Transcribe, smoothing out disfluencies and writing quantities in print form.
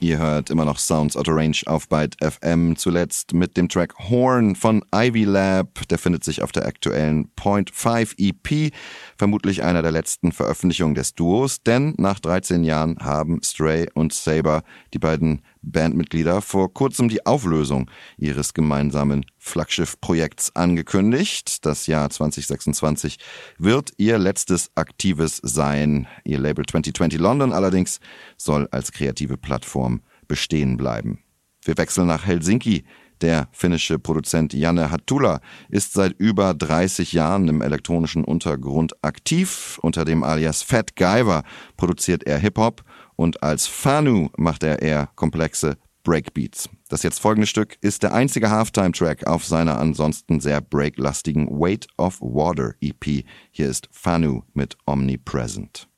Ihr hört immer noch Sounds Out of Range auf Byte FM, zuletzt mit dem Track Horn von Ivy Lab. Der findet sich auf der aktuellen Point 5 EP, vermutlich einer der letzten Veröffentlichungen des Duos, denn nach 13 Jahren haben Stray und Saber, die beiden Bandmitglieder, vor kurzem die Auflösung ihres gemeinsamen Flaggschiff-Projekts angekündigt. Das Jahr 2026 wird ihr letztes aktives sein. Ihr Label 2020 London allerdings soll als kreative Plattform bestehen bleiben. Wir wechseln nach Helsinki. Der finnische Produzent Janne Hattula ist seit über 30 Jahren im elektronischen Untergrund aktiv. Unter dem Alias Fat Guyver produziert er Hip-Hop und als Fanu macht er eher komplexe Breakbeats. Das jetzt folgende Stück ist der einzige Halftime-Track auf seiner ansonsten sehr breaklastigen Weight of Water EP. Hier ist Fanu mit Omnipresent.